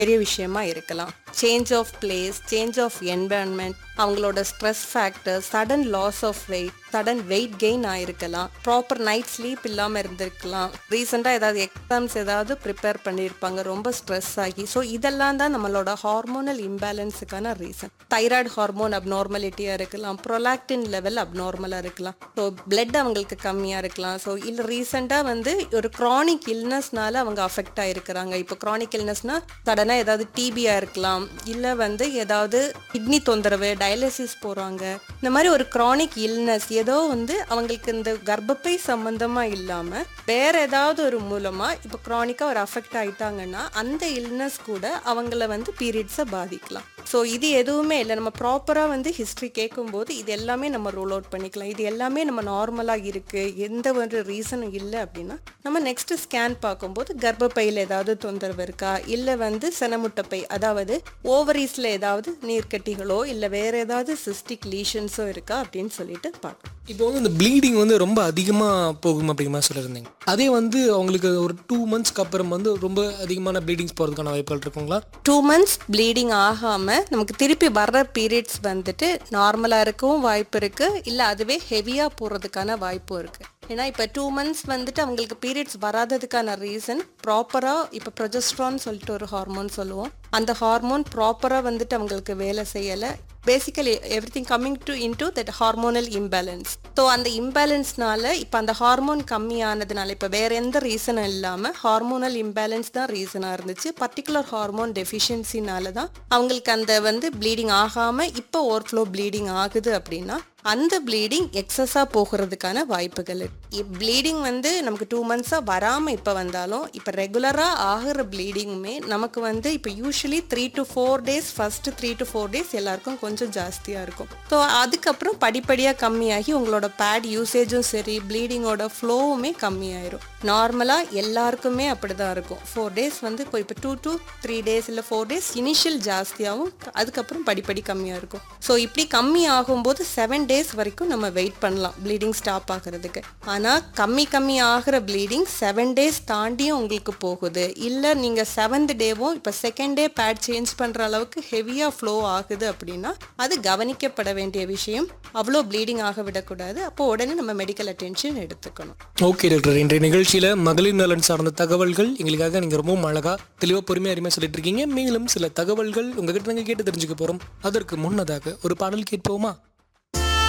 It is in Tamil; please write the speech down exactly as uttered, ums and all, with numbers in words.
பெரிய விஷயமா இருக்கலாம். Change of place, change of environment, அவங்களோட stress factor, sudden loss of weight, sudden weight gain ஆயிருக்கலாம், proper night sleep இல்லாமல் இருந்திருக்கலாம், ரீசெண்டாக ஏதாவது எக்ஸாம்ஸ் ஏதாவது ப்ரிப்பேர் பண்ணியிருப்பாங்க, ரொம்ப ஸ்ட்ரெஸ் ஆகி. ஸோ இதெல்லாம் தான் நம்மளோட ஹார்மோனல் இம்பேலன்ஸுக்கான ரீசன். தைராய்டு ஹார்மோன் அப்நார்மலிட்டியாக இருக்கலாம், ப்ரொலாக்டின் லெவல் அப்நார்மலாக இருக்கலாம், ஸோ பிளட் அவங்களுக்கு கம்மியாக இருக்கலாம். ஸோ இல்லை ரீசெண்டாக வந்து ஒரு க்ரானிக் இல்னஸ்னால அவங்க அஃபெக்ட் ஆகிருக்கிறாங்க. இப்போ க்ரானிக் இல்னஸ்னால் சடனாக ஏதாவது டிபியாக இருக்கலாம், இல்லை வந்து ஏதாவது கிட்னி தொந்தரவு, டயாலிசிஸ் போகிறாங்க. இந்த மாதிரி ஒரு க்ரானிக் இல்னஸ் ஏதோ வந்து அவங்களுக்கு இந்த கர்ப்பப்பை சம்பந்தமாக இல்லாமல் வேற ஏதாவது ஒரு மூலமாக இப்போ க்ரானிக்காக ஒரு அஃபெக்ட் ஆகிட்டாங்கன்னா அந்த இல்னஸ் கூட அவங்கள வந்து பீரியட்ஸை பாதிக்கலாம். ஸோ இது எதுவுமே இல்லை, நம்ம ப்ராப்பராக வந்து ஹிஸ்ட்ரி கேட்கும்போது இது எல்லாமே நம்ம ரூல் அவுட் பண்ணிக்கலாம். இது எல்லாமே நம்ம நார்மலாக இருக்குது, எந்த ஒரு ரீசனும் இல்லை அப்படின்னா நம்ம நெக்ஸ்ட் ஸ்கேன் பார்க்கும்போது கர்ப்பப்பையில் ஏதாவது தொந்தரவு இருக்கா, இல்லை வந்து செனமுட்டைப்பை அதாவது ஓவரீஸில் ஏதாவது நீர்க்கட்டிகளோ இல்லை வேற ஏதாவது சிஸ்டிக் லீஷன்ஸோ இருக்கா அப்படின்னு சொல்லிட்டு பார்க்கணும். இப்போ வந்து இந்த ப்ளீடிங் வந்து ரொம்ப அதிகமாக போகும் அப்படிங்கிற மாதிரி சொல்லியிருந்தீங்க. அதே வந்து அவங்களுக்கு ஒரு டூ மந்த்ஸ்க்கு அப்புறம் வந்து ரொம்ப அதிகமான ப்ளீடிங்ஸ் போகிறதுக்கான வாய்ப்புகள் இருக்குங்களா? டூ மந்த்ஸ் ப்ளீடிங் ஆகாமல் நமக்கு திருப்பி வர்ற பீரியட்ஸ் வந்துட்டு நார்மலாக இருக்கவும் வாய்ப்பு இருக்குது, இல்லை அதுவே ஹெவியாக போகிறதுக்கான வாய்ப்பும் இருக்குது. ஏன்னா இப்போ டூ மந்த்ஸ் வந்துட்டு அவங்களுக்கு பீரியட்ஸ் வராததுக்கான ரீசன் ப்ராப்பராக இப்போ ப்ரொஜெஸ்ட்ரான் சொல்லிட்டு ஒரு ஹார்மோன் சொல்லுவோம், அந்த ஹார்மோன் ப்ராப்பராக வந்துட்டு அவங்களுக்கு வேலை செய்யலை. Basically every thing coming to into that hormonal imbalance. So அந்த இம்பேலன்ஸ்னால இப்போ அந்த ஹார்மோன் கம்மியானதுனால இப்போ வேற எந்த ரீசனும் இல்லாமல் ஹார்மோனல் இம்பேலன்ஸ் தான் ரீசனாக இருந்துச்சு. பர்டிகுலர் ஹார்மோன் டெஃபிஷியன்சினால தான் அவங்களுக்கு அந்த வந்து ப்ளீடிங் ஆகாமல் இப்போ ஓவர்ஃப்ளோ ப்ளீடிங் ஆகுது அப்படின்னா அந்த ப்ளீடிங் எக்ஸஸாக போகிறதுக்கான வாய்ப்புகள் இருக்குது. ப்ளீடிங் வந்து நமக்கு டூ மந்த்ஸாக வராமல் இப்போ வந்தாலும் இப்போ ரெகுலராக ஆகிற ப்ளீடிங்குமே நமக்கு வந்து இப்போ usually three to four days first three to four days எல்லாருக்கும் கொஞ்சம் ஜாஸ்தியாக இருக்கும். ஸோ அதுக்கப்புறம் படிப்படியாக கம்மியாகி உங்களோட பேட் யூசேஜும் சரி ப்ளீடிங்கோட ஃப்ளோவுமே கம்மியாயிரும். நார்மலாக எல்லாருக்குமே அப்படி தான் இருக்கும். ஃபோர் டேஸ் வந்து இப்போ இப்போ டூ டு த்ரீ டேஸ் இல்லை ஃபோர் டேஸ் இனிஷியல் ஜாஸ்தியாகவும் அதுக்கப்புறம் படிப்படி கம்மியாக இருக்கும். ஸோ இப்படி கம்மி ஆகும்போது செவன் டேஸ் வரைக்கும் நம்ம வெயிட் பண்ணலாம் ப்ளீடிங் ஸ்டாப் ஆகிறதுக்கு. ஆனால் கம்மி கம்மி ஆகிற ப்ளீடிங் செவன் டேஸ் தாண்டியும் உங்களுக்கு போகுது, இல்லை நீங்கள் செவன்த் டேவும் இப்போ செகண்ட் டே பேட் சேஞ்ச் பண்ணுற அளவுக்கு ஹெவியாக ஃப்ளோ ஆகுது அப்படின்னா அது கவனிக்கப்பட வேண்டிய விஷயம். அவ்வளோ ப்ளீடிங் ஆக விடக்கூடாது, அப்போ உடனே நம்ம மெடிக்கல் அட்டென்ஷன் எடுத்துக்கணும். ஓகே டாக்டர், இன்றைய நிகழ்ச்சியில் மகளிர் நலன் சார்ந்த தகவல்கள் எங்களுக்காக நீங்கள் ரொம்பவும் அழகாக தெளிவாக பொறுமையாக அருமையாக சொல்லிட்டு இருக்கீங்க. மேலும் சில தகவல்கள் உங்ககிட்ட நாங்கள் கேட்டு தெரிஞ்சுக்க போகிறோம். அதற்கு முன்னதாக ஒரு பாடல் கேட்போமா?